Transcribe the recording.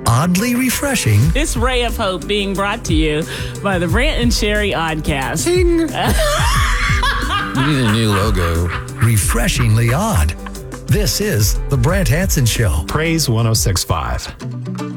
Oddly refreshing. This ray of hope being brought to you by the Brant and Sherry Oddcast. You need a new logo. Refreshingly odd. This is The Brant Hanson Show. Praise 106.5.